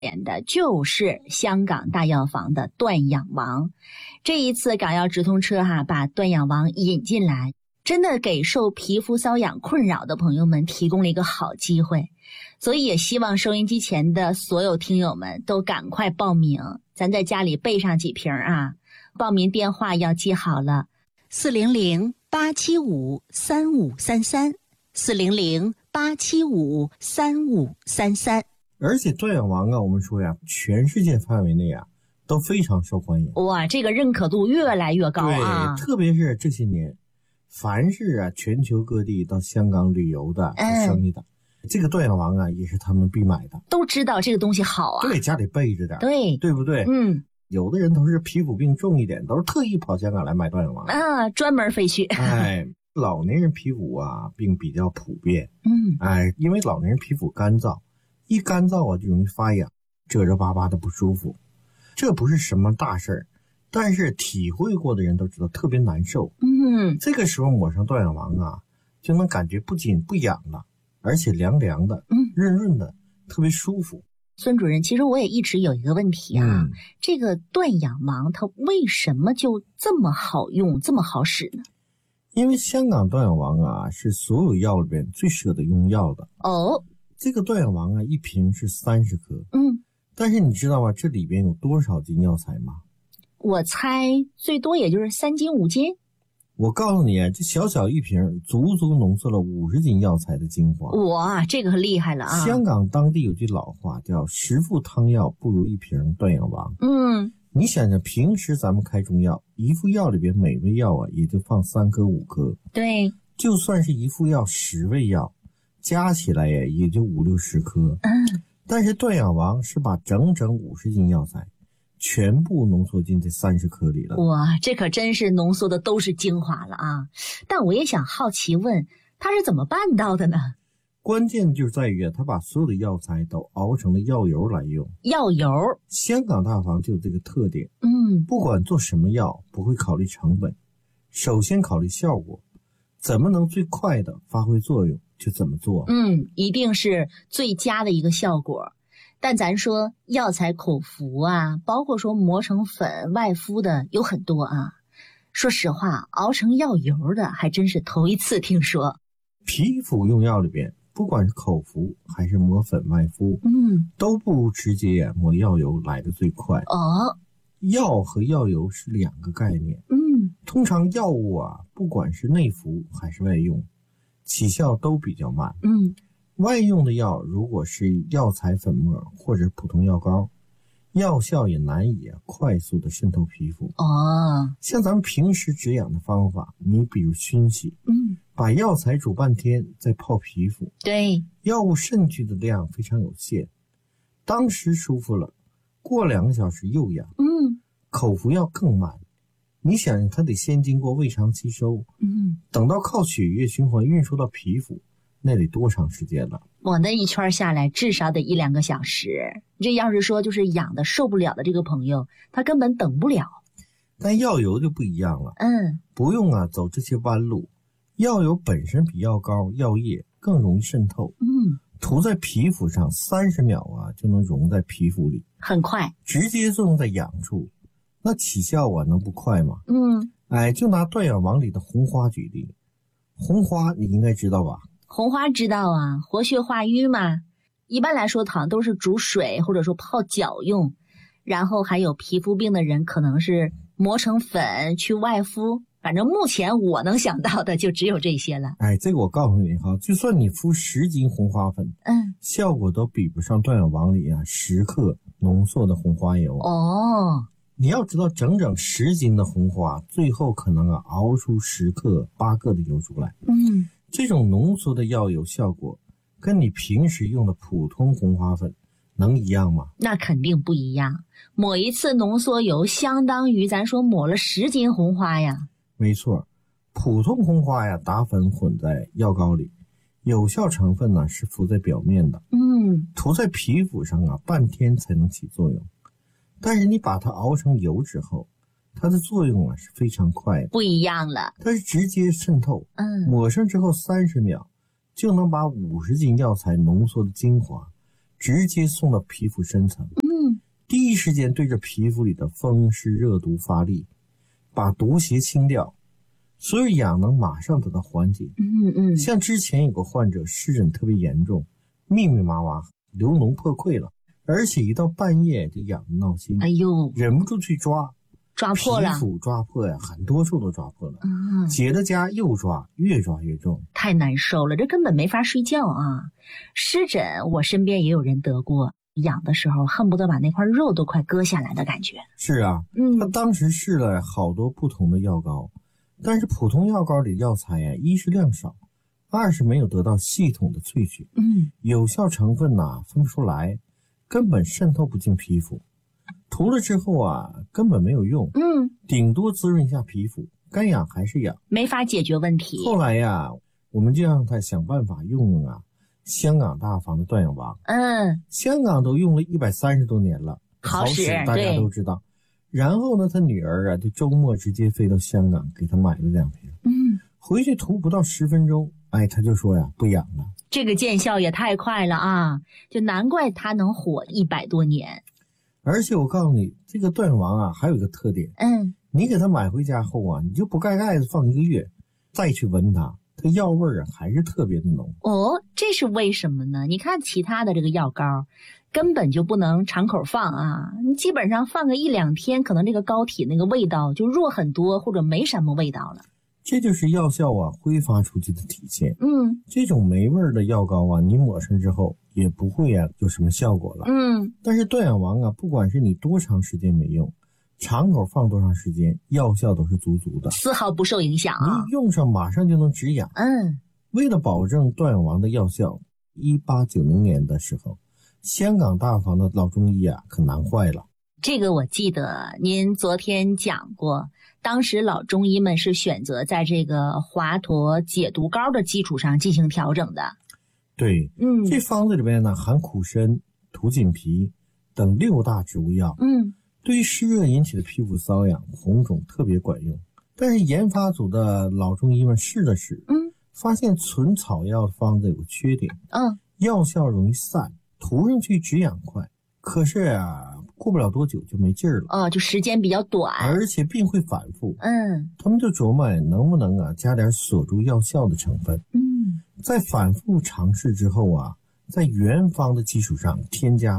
演的就是香港大药房的断氧王。这一次港药直通车把断氧王引进来，真的给受皮肤瘙痒困扰的朋友们提供了一个好机会。所以也希望收音机前的所有听友们都赶快报名，咱在家里备上几瓶报名电话要记好了，400-875-3533 400-875-3533。 而且断氧王我们说全世界范围内都非常受欢迎。 哇，这个认可度越来越高啊！ 对，特别是这些年，凡是全球各地到香港旅游的、做生意的，这个断氧王也是他们必买的。 都知道这个东西好对，家里备着点， 对不对？有的人都是皮肤病重一点，都是特意跑香港来买断氧王专门飞去。 老年人皮肤病比较普遍，因为老年人皮肤干燥，一干燥就容易发痒，褶皱巴巴的不舒服。这不是什么大事儿，但是体会过的人都知道特别难受。这个时候抹上断氧王就能感觉不仅不痒了，而且凉凉的，润润的，特别舒服。 孙主任，其实我也一直有一个问题这个断氧王它为什么就这么好用，这么好使呢？ 因为香港断氧王是所有药里边最舍得用药的。这个断氧王一瓶是30颗。但是你知道吗？这里边有多少斤药材吗？ 我猜最多也就是3斤5斤。 我告诉你这小小一瓶足足浓缩了50斤药材的精华。 哇，这个厉害了香港当地有句老话叫10副汤药不如一瓶断氧王。你想想，平时咱们开中药，一副药里边每味药也就放3颗5颗。 对， 就算是一副药10味药，加起来也就5、60颗。但是断氧王是把整整50斤药材全部浓缩进这30颗里了。 哇，这可真是浓缩的都是精华了但我也想好奇问，他是怎么办到的呢？ 关键就在于他把所有的药材都熬成了药油来用。 药油， 香港大房就有这个特点。不管做什么药，不会考虑成本，首先考虑效果，怎么能最快的发挥作用就怎么做。 一定是最佳的一个效果。但咱说药材口服包括说磨成粉外敷的有很多说实话，熬成药油的还真是头一次听说。 皮肤用药里边，不管是口服还是磨粉外敷，都不如直接抹药油来得最快。药和药油是2个概念。通常药物不管是内服还是外用，起效都比较慢。外用的药如果是药材粉末或者普通药膏，药效也难以快速的渗透皮肤。像咱们平时止痒的方法，你比如熏洗，把药材煮半天再泡皮肤， 对， 药物渗去的量非常有限，当时舒服了，过2个小时又痒。口服药更慢，你想它得先经过胃肠吸收，等到靠血液循环运输到皮肤，那得多长时间了？ 我那一圈下来至少得1-2个小时。这要是说就是痒的受不了的这个朋友，他根本等不了。 但药油就不一样了。不用走这些弯路，药油本身比药膏、药液更容易渗透。涂在皮肤上30秒就能溶在皮肤里， 很快， 直接作用在痒处，那起效能不快吗？就拿断氧王里的红花举例。红花你应该知道吧？ 红花知道活血化瘀嘛。一般来说好像都是煮水或者说泡脚用，然后还有皮肤病的人可能是磨成粉去外敷。反正目前我能想到的就只有这些了。 这个我告诉你就算你敷10斤红花粉，效果都比不上断氧王里10克浓缩的红花油。你要知道，整整10斤的红花，最后可能熬出10克、8克的油出来。这种浓缩的药油效果，跟你平时用的普通红花粉能一样吗？ 那肯定不一样。抹一次浓缩油，相当于咱说抹了10斤红花呀。 没错，普通红花打粉混在药膏里，有效成分是浮在表面的。涂在皮肤上半天才能起作用。但是你把它熬成油之后，它的作用是非常快的， 不一样了。 它是直接渗透，抹上之后30秒就能把50斤药材浓缩的精华直接送到皮肤深层，第一时间对着皮肤里的风湿热毒发力，把毒邪清掉，所以痒能马上得到缓解。像之前有个患者湿疹特别严重，密密麻麻，流脓破溃了，而且一到半夜就痒得闹心，忍不住去抓破了，皮肤抓破呀，很多处都抓破了。解了痂又抓，越抓越重， 太难受了，这根本没法睡觉啊！湿疹我身边也有人得过，痒的时候恨不得把那块肉都快割下来的感觉。 是啊，他当时试了好多不同的药膏，但是普通药膏里药材呀，一是量少，二是没有得到系统的萃取，有效成分分不出来，根本渗透不进皮肤。涂了之后根本没有用，顶多滋润一下皮肤，该痒还是痒， 没法解决问题。 后来我们就让他想办法用香港大房的断痒王。香港都用了130多年了，好使大家都知道。然后呢，他女儿就周末直接飞到香港给他买了2瓶，回去涂不到10分钟，他就说不痒了。 这个见效也太快了啊！就难怪他能火100多年。 而且我告诉你，这个断痒王还有一个特点，你给它买回家后你就不盖盖子放1个月，再去闻它药味还是特别的浓。 这是为什么呢？你看其他的这个药膏根本就不能敞口放你基本上放个1、2天，可能这个膏体那个味道就弱很多，或者没什么味道了。 这就是药效挥发出去的体现。这种没味的药膏你抹上之后也不会有什么效果了。但是断痒王不管是你多长时间没用，敞口放多长时间，药效都是足足的， 丝毫不受影响你用上马上就能止痒。为了保证断痒王的药效，1890年的时候，香港大房的老中医可难坏了。 这个我记得您昨天讲过，当时老中医们是选择在这个华佗解毒膏的基础上进行调整的。 对，这方子里面含苦参、土锦皮等6大植物药，对于湿热引起的皮肤瘙痒、红肿特别管用。但是研发组的老中医们试了试，发现纯草药的方子有个缺点，药效容易散，涂上去止痒快，可是过不了多久就没劲儿了。 就时间比较短， 而且病会反复。他们就琢磨能不能加点锁住药效的成分。在反复尝试之后在原方的基础上添加